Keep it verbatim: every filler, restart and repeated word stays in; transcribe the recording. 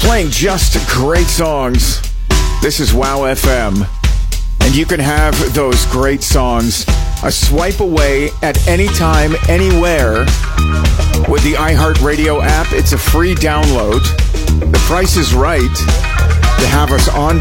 Playing just great songs. This is Wow F M. And you can have those great songs a swipe away at any time, anywhere with the iHeartRadio app. It's a free download. The price is right to have us on